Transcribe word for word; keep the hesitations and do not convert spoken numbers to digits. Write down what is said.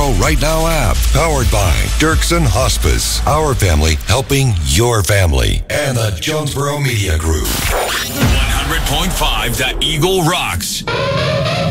Jonesboro Right Now app. Powered by Dirksen Hospice. Our family helping your family. And the Jonesboro Media Group. one hundred point five The Eagle rocks.